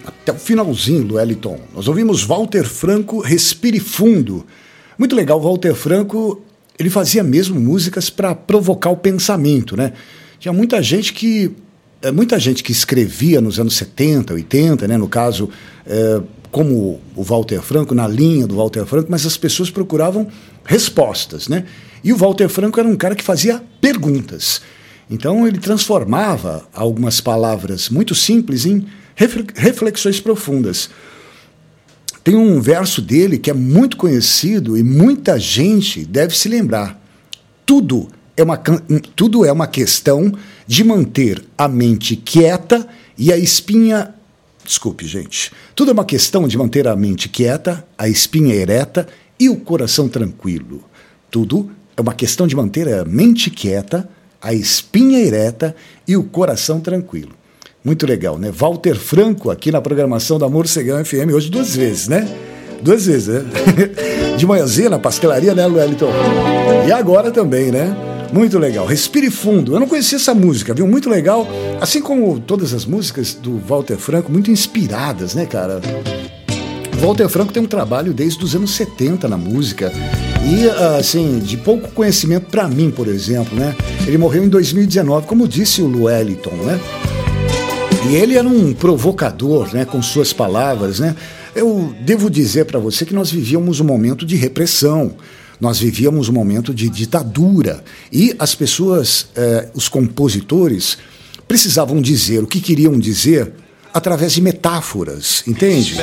até o finalzinho, Wellington. Nós ouvimos Walter Franco, Respire Fundo. Muito legal, Walter Franco, ele fazia mesmo músicas para provocar o pensamento, né? Tinha muita gente que escrevia nos anos 70, 80, né? No caso, como o Walter Franco, na linha do Walter Franco, mas as pessoas procuravam respostas, né? E o Walter Franco era um cara que fazia perguntas. Então ele transformava algumas palavras muito simples em reflexões profundas. Tem um verso dele que é muito conhecido e muita gente deve se lembrar. Tudo é uma questão de manter a mente quieta e a espinha... Desculpe, gente. Tudo é uma questão de manter a mente quieta, a espinha ereta e o coração tranquilo. Tudo é uma questão de manter a mente quieta, a espinha ereta e o coração tranquilo. Muito legal, né? Walter Franco aqui na programação da Morcegão FM, hoje 2 vezes, né? 2 vezes, né? De manhãzinha na pastelaria, né, Wellington? E agora também, né? Muito legal. Respire Fundo. Eu não conhecia essa música, viu? Muito legal. Assim como todas as músicas do Walter Franco, muito inspiradas, né, cara? O Walter Franco tem um trabalho desde os anos 70 na música. E, assim, de pouco conhecimento para mim, por exemplo, né? Ele morreu em 2019, como disse o Wellington, né? E ele era um provocador, né? Com suas palavras, né? Eu devo dizer para você que nós vivíamos um momento de repressão. Nós vivíamos um momento de ditadura. E as pessoas, os compositores, precisavam dizer o que queriam dizer através de metáforas, entende?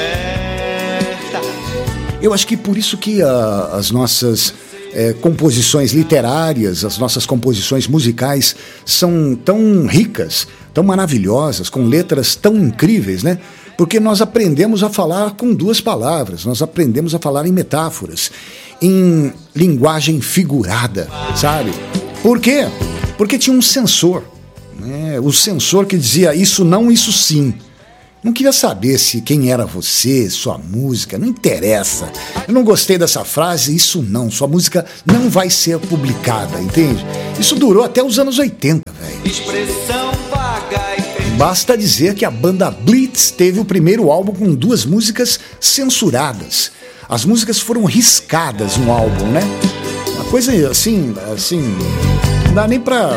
Eu acho que por isso que as nossas composições literárias, as nossas composições musicais são tão ricas, tão maravilhosas, com letras tão incríveis, né? Porque nós aprendemos a falar com 2 palavras, nós aprendemos a falar em metáforas, em linguagem figurada, sabe? Por quê? Porque tinha um censor, né? O censor que dizia isso não, isso sim. Não queria saber quem era você, sua música, não interessa. Eu não gostei dessa frase, isso não, sua música não vai ser publicada, entende? Isso durou até os anos 80, velho. Expressão vaga e... Basta dizer que a banda Blitz teve o primeiro álbum com 2 músicas censuradas. As músicas foram riscadas no álbum, né? Uma coisa assim, não dá nem pra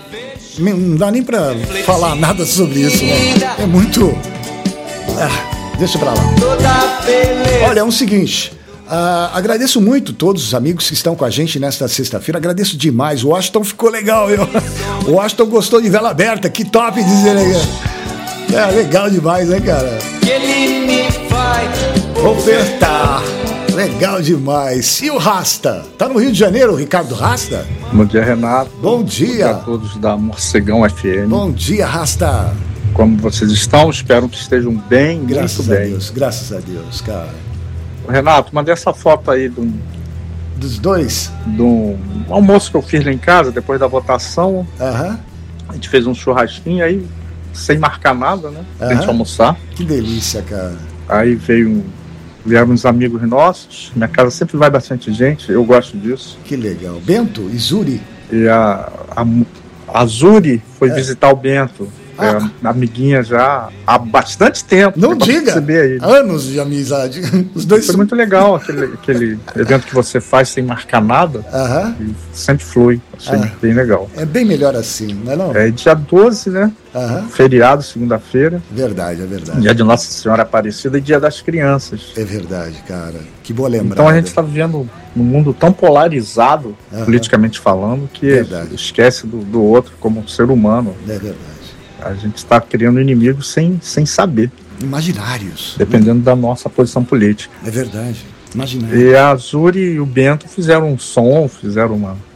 falar nada sobre isso, né? É muito... deixa pra lá. Olha, é o seguinte, agradeço muito todos os amigos que estão com a gente nesta sexta-feira, agradeço demais, o Washington ficou legal, viu? O Washington gostou de vela aberta, que top dizer, né? Legal demais, né, cara? Ele me vai ofertar. Legal demais. E o Rasta? Tá no Rio de Janeiro, o Ricardo Rasta? Bom dia, Renato. Bom dia. Bom dia a todos da Morcegão FM. Bom dia, Rasta. Como vocês estão? Espero que estejam bem, graças muito a bem. Deus, graças a Deus, cara. Renato, mandei essa foto aí dos 2? Do almoço que eu fiz lá em casa, depois da votação. Aham. A gente fez um churrasquinho aí, sem marcar nada, né? Pra gente almoçar. Que delícia, cara. Aí vieram uns amigos nossos. Minha casa sempre vai bastante gente, eu gosto disso. Que legal. Bento e Zuri? E a Zuri foi visitar o Bento. Amiguinha já há bastante tempo. Não diga! Anos de amizade. Os dois foi muito legal aquele evento que você faz sem marcar nada. E sempre flui. Achei bem legal. É bem melhor assim, não é não? É dia 12, né? Feriado, segunda-feira. Verdade, é verdade. Dia de Nossa Senhora Aparecida e dia das crianças. É verdade, cara. Que boa lembrança. Então a gente está vivendo num mundo tão polarizado, politicamente falando, que esquece do outro como ser humano. É verdade. A gente está criando inimigos sem saber. Imaginários. Dependendo da nossa posição política. É verdade. Imaginários. E a Zuri e o Bento fizeram um som, fizeram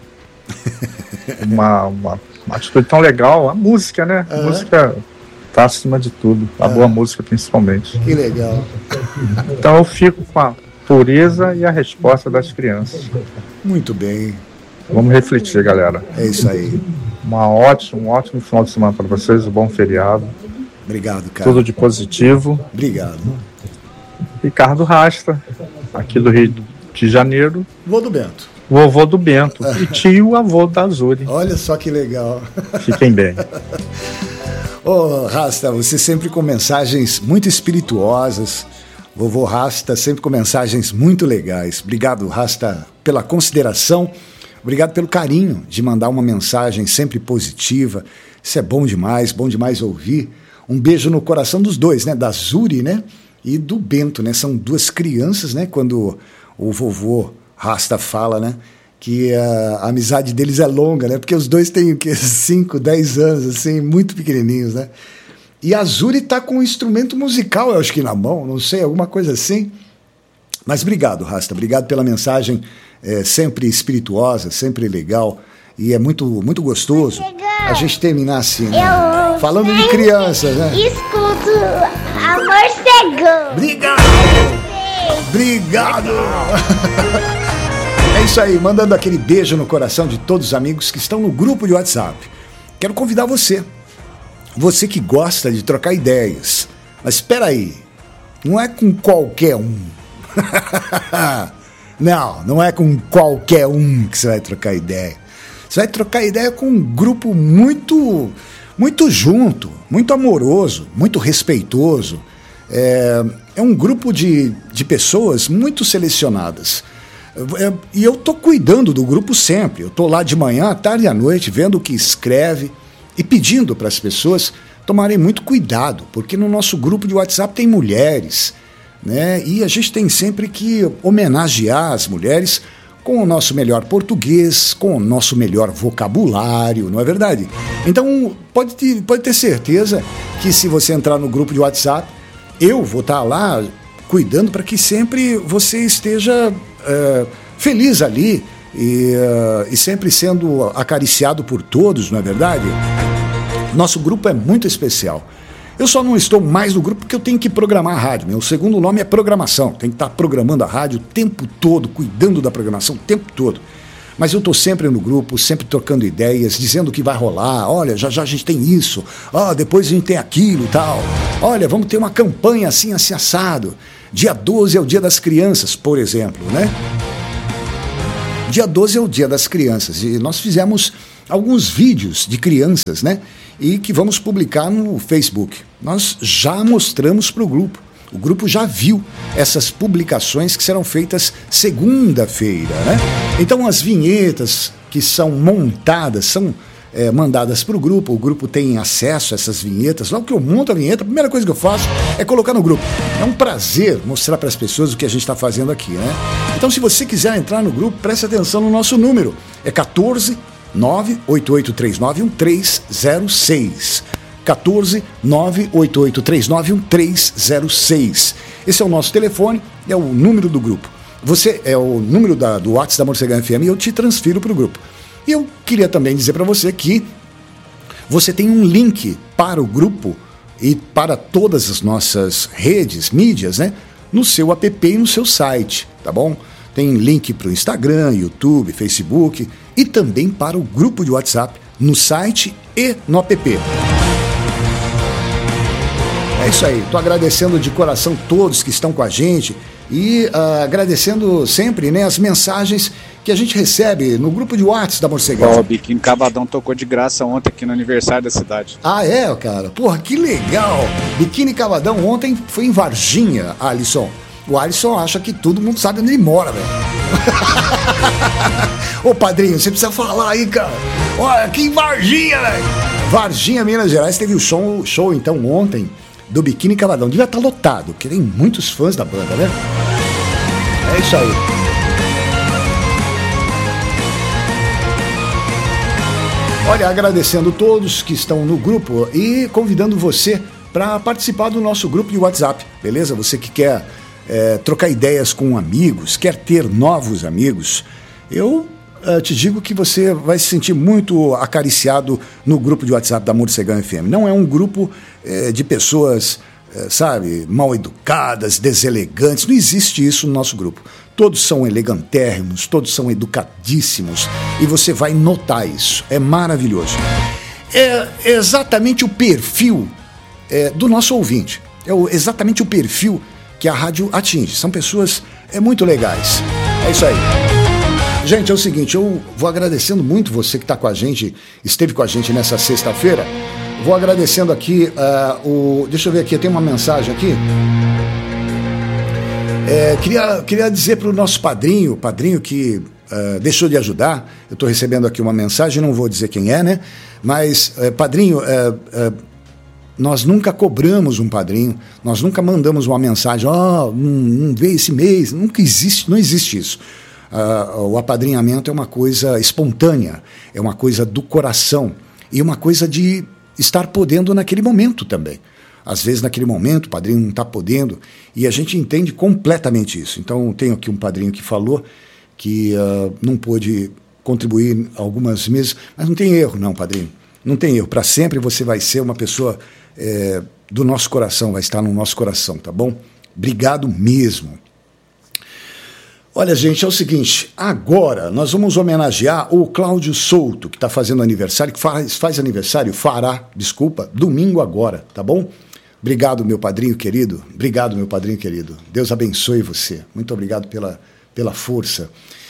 uma atitude tão legal. A música, né? A música está acima de tudo. A boa música, principalmente. Que legal. Então eu fico com a pureza e a resposta das crianças. Muito bem. Vamos refletir, galera. É isso aí. Um ótimo final de semana para vocês, um bom feriado. Obrigado, cara. Tudo de positivo. Obrigado. Ricardo Rasta, aqui do Rio de Janeiro. Vovô do Bento. Vovô do Bento. E tio avô da Zuri. Olha só que legal. Fiquem bem. Ô, Rasta, você sempre com mensagens muito espirituosas. Vovô Rasta sempre com mensagens muito legais. Obrigado, Rasta, pela consideração. Obrigado pelo carinho de mandar uma mensagem sempre positiva. Isso é bom demais ouvir. Um beijo no coração dos dois, né? Da Zuri, né? E do Bento, né? São duas crianças, né? Quando o vovô Rasta fala, né? Que a amizade deles é longa, né? Porque os dois têm o quê? 5, 10 anos, assim, muito pequenininhos, né? E a Zuri tá com um instrumento musical, eu acho que na mão, não sei, alguma coisa assim. Mas obrigado, Rasta, obrigado pela mensagem sempre espirituosa, sempre legal. E é muito, muito gostoso a gente terminar assim, né? Falando de crianças, né? Escuto Amor Cegão. Obrigado! É isso aí, mandando aquele beijo no coração de todos os amigos que estão no grupo de WhatsApp. Quero convidar você que gosta de trocar ideias. Mas espera aí, não é com qualquer um. Não é com qualquer um que você vai trocar ideia. Você vai trocar ideia com um grupo muito junto, muito amoroso, muito respeitoso. É um grupo de pessoas muito selecionadas. E eu estou cuidando do grupo sempre. Eu estou lá de manhã, à tarde e à noite, vendo o que escreve e pedindo para as pessoas tomarem muito cuidado, porque no nosso grupo de WhatsApp tem mulheres, né? E a gente tem sempre que homenagear as mulheres com o nosso melhor português, com o nosso melhor vocabulário, não é verdade? Então, pode ter certeza que se você entrar no grupo de WhatsApp, eu vou estar lá cuidando para que sempre você esteja feliz ali e sempre sendo acariciado por todos, não é verdade? Nosso grupo é muito especial. Eu só não estou mais no grupo porque eu tenho que programar a rádio. Meu segundo nome é programação. Tem que estar programando a rádio o tempo todo, cuidando da programação o tempo todo. Mas eu estou sempre no grupo, sempre trocando ideias, dizendo o que vai rolar. Olha, já a gente tem isso. Depois a gente tem aquilo e tal. Olha, vamos ter uma campanha assim assado. Dia 12 é o Dia das Crianças, por exemplo, né? Dia 12 é o Dia das Crianças. E nós fizemos alguns vídeos de crianças, né? E que vamos publicar no Facebook. Nós já mostramos para o grupo. O grupo já viu essas publicações que serão feitas segunda-feira, né? Então as vinhetas que são montadas são mandadas para o grupo tem acesso a essas vinhetas. Logo que eu monto a vinheta, a primeira coisa que eu faço é colocar no grupo. É um prazer mostrar para as pessoas o que a gente está fazendo aqui, né? Então se você quiser entrar no grupo, preste atenção no nosso número. É 14 988391306. 14 988391306. Esse é o nosso telefone, é o número do grupo. Você é o número do WhatsApp da Morcegão FM e eu te transfiro para o grupo. E eu queria também dizer para você que você tem um link para o grupo e para todas as nossas redes, mídias, né? No seu app e no seu site, tá bom? Tem link para o Instagram, YouTube, Facebook e também para o grupo de WhatsApp no site e no app. É isso aí, estou agradecendo de coração todos que estão com a gente e agradecendo sempre, né, as mensagens que a gente recebe no grupo de WhatsApp da Morcegão. O Biquíni Cavadão tocou de graça ontem aqui no aniversário da cidade. Ah, é, cara? Porra, que legal! Biquíni Cavadão ontem foi em Varginha, Alisson. O Alisson acha que todo mundo sabe onde ele mora, velho. Ô, padrinho, você precisa falar aí, cara. Olha, aqui em Varginha, velho. Varginha, Minas Gerais, teve o show então ontem do Biquíni Cavadão. Devia estar lotado, porque tem muitos fãs da banda, né? É isso aí. Olha, agradecendo todos que estão no grupo e convidando você para participar do nosso grupo de WhatsApp, beleza? Você que quer trocar ideias com amigos, quer ter novos amigos, eu te digo que você vai se sentir muito acariciado no grupo de WhatsApp da Morcegão FM. Não é um grupo de pessoas, sabe, mal educadas, deselegantes. Não existe isso no nosso grupo. Todos são elegantérrimos, todos são educadíssimos e você vai notar isso. É maravilhoso. É exatamente o perfil do nosso ouvinte. É exatamente o perfil que a rádio atinge. São pessoas muito legais. É isso aí. Gente, é o seguinte, eu vou agradecendo muito você que está com a gente, esteve com a gente nessa sexta-feira, Vou agradecendo aqui deixa eu ver aqui, tem uma mensagem aqui. Queria dizer para o nosso padrinho que deixou de ajudar. Eu estou recebendo aqui uma mensagem, não vou dizer quem é, né? Mas, padrinho, nós nunca cobramos um padrinho, nós nunca mandamos uma mensagem, não vê esse mês, não existe isso. O apadrinhamento é uma coisa espontânea, é uma coisa do coração e uma coisa de estar podendo naquele momento também. Às vezes, naquele momento, o padrinho não está podendo, e a gente entende completamente isso. Então, tenho aqui um padrinho que falou que não pôde contribuir algumas meses, mas não tem erro, não, padrinho. Não tem erro. Para sempre você vai ser uma pessoa do nosso coração, vai estar no nosso coração, tá bom? Obrigado mesmo. Olha, gente, é o seguinte, agora nós vamos homenagear o Cláudio Souto, que está fazendo aniversário, que faz aniversário, domingo agora, tá bom? Obrigado, meu padrinho querido. Obrigado, meu padrinho querido. Deus abençoe você. Muito obrigado pela força.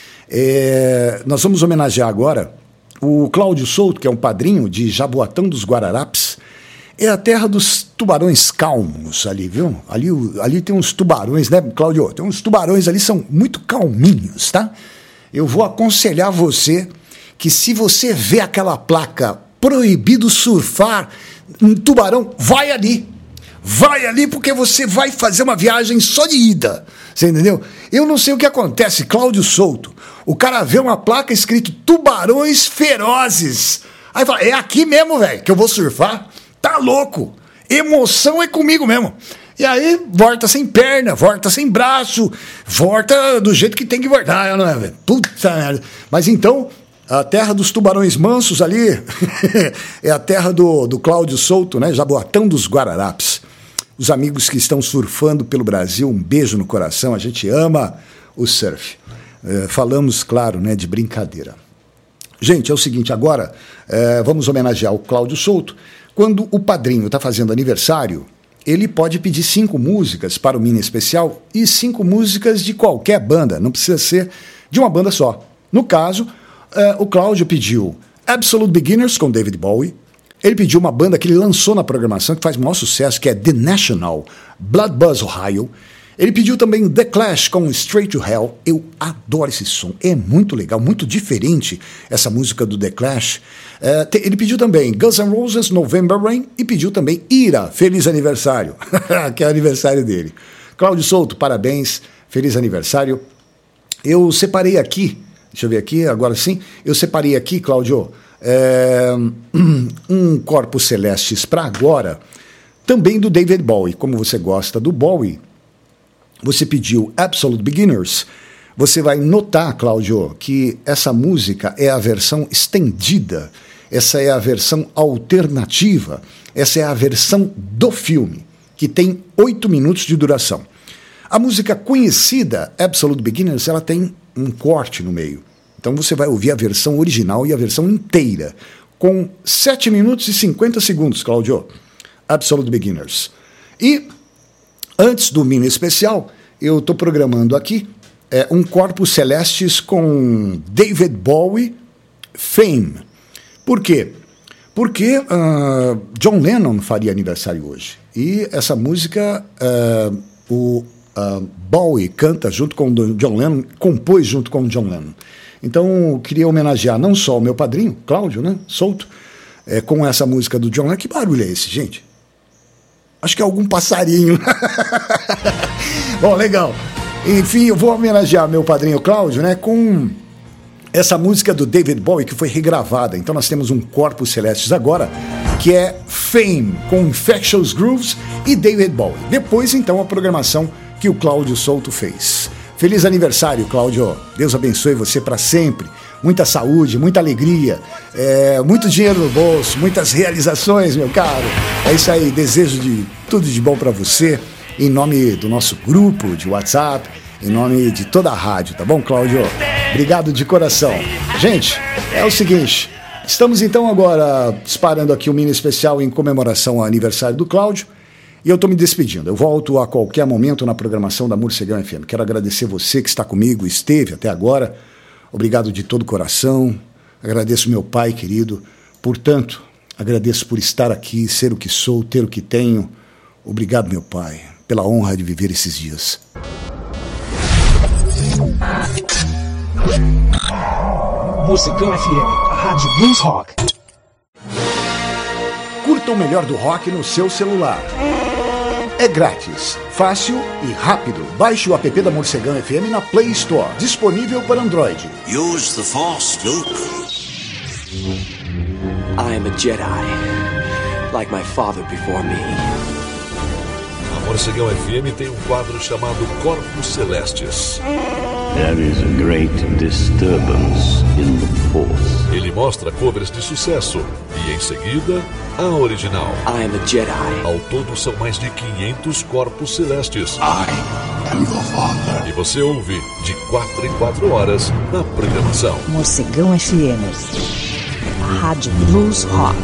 Nós vamos homenagear agora o Cláudio Souto, que é um padrinho de Jaboatão dos Guararapes. É a terra dos tubarões calmos ali, viu? Ali tem uns tubarões, né, Cláudio? Tem uns tubarões ali, são muito calminhos, tá? Eu vou aconselhar você que se você vê aquela placa proibido surfar em tubarão, vai ali. Vai ali porque você vai fazer uma viagem só de ida. Você entendeu? Eu não sei o que acontece, Cláudio Souto. O cara vê uma placa escrito tubarões ferozes. Aí fala, é aqui mesmo, velho, que eu vou surfar? Tá louco. Emoção é comigo mesmo. E aí, volta sem perna, volta sem braço, volta do jeito que tem que voltar, não é, velho? Puta merda. Mas então, a terra dos tubarões mansos ali é a terra do Cláudio Souto, né? Jaboatão dos Guararapes. Os amigos que estão surfando pelo Brasil, um beijo no coração, a gente ama o surf. Falamos, claro, né, de brincadeira. Gente, é o seguinte, agora vamos homenagear o Cláudio Souto. Quando o padrinho está fazendo aniversário, ele pode pedir 5 músicas para o mini especial e 5 músicas de qualquer banda, não precisa ser de uma banda só. No caso, o Cláudio pediu Absolute Beginners com David Bowie. Ele pediu uma banda que ele lançou na programação, que faz o maior sucesso, que é The National, Blood Buzz Ohio. Ele pediu também The Clash com Straight to Hell. Eu adoro esse som, é muito legal, muito diferente essa música do The Clash. Ele pediu também Guns N' Roses, November Rain, e pediu também Ira, feliz aniversário, que é o aniversário dele. Cláudio Souto, parabéns, feliz aniversário. Eu separei aqui, deixa eu ver aqui, agora sim, eu separei aqui, Cláudio, um Corpus Celestis para agora, também do David Bowie. Como você gosta do Bowie, você pediu Absolute Beginners. Você vai notar, Cláudio, que essa música é a versão estendida, essa é a versão alternativa, essa é a versão do filme, que tem 8 minutos de duração. A música conhecida, Absolute Beginners, ela tem um corte no meio. Então você vai ouvir a versão original e a versão inteira, com 7 minutos e 50 segundos, Cláudio. Absolute Beginners. E antes do mini especial, eu estou programando aqui um Corpus Celestis com David Bowie, Fame. Por quê? Porque John Lennon faria aniversário hoje. E essa música, Bowie canta junto com John Lennon, compôs junto com John Lennon. Então, eu queria homenagear não só o meu padrinho, Cláudio, né, Souto, com essa música do John Lennon. Que barulho é esse, gente? Acho que é algum passarinho. Bom, legal. Enfim, eu vou homenagear meu padrinho Cláudio, né, com essa música do David Bowie, que foi regravada. Então nós temos um Corpus Celestis agora, que é Fame, com Infectious Grooves e David Bowie. Depois, então, a programação que o Cláudio Souto fez. Feliz aniversário, Cláudio. Deus abençoe você para sempre. Muita saúde, muita alegria, muito dinheiro no bolso, muitas realizações, meu caro. É isso aí, desejo de tudo de bom para você, em nome do nosso grupo de WhatsApp, em nome de toda a rádio, tá bom, Cláudio? Obrigado de coração. Gente, é o seguinte, estamos então agora disparando aqui um mini especial em comemoração ao aniversário do Cláudio, e eu estou me despedindo. Eu volto a qualquer momento na programação da Morcegão FM. Quero agradecer você que está comigo, esteve até agora. Obrigado de todo o coração. Agradeço meu pai querido por tanto Agradeço por estar aqui, ser o que sou, ter o que tenho. Obrigado, meu pai, pela honra de viver esses dias. Mocegão FM, a Rádio Blues Rock. Curta o melhor do rock no seu celular. É grátis, fácil e rápido. Baixe o app da Morcegão FM na Play Store, disponível para Android. Use the Force, Luke. I am a Jedi, like my father before me. A Morcegão FM tem um quadro chamado Corpos Celestes. There is a great disturbance in the Force. Ele mostra covers de sucesso e, em seguida, a original. I am a Jedi. Ao todo, são mais de 500 corpos celestes. I am your father. E você ouve de 4 em 4 horas na programação. Morcegão FM, a Rádio Blues Rock.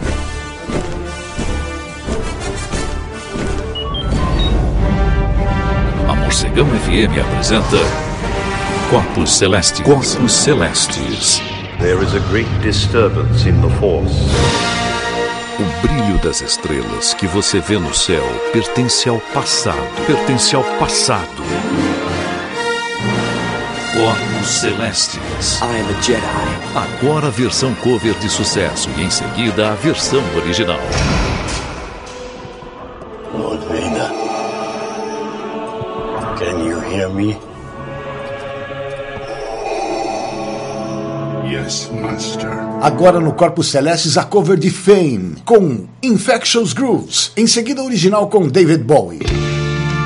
A Morcegão FM apresenta Corpos Celestes. Corpos Celestes. There is a great disturbance in the Force. O brilho das estrelas que você vê no céu pertence ao passado. Pertence ao passado. Corpos Celestes. I am a Jedi. Agora a versão cover de sucesso e em seguida a versão original. Lord Vader, can you hear me? Yes, Master. Agora no Corpos Celestes a cover de Fame, com Infectious Grooves. Em seguida a original com David Bowie.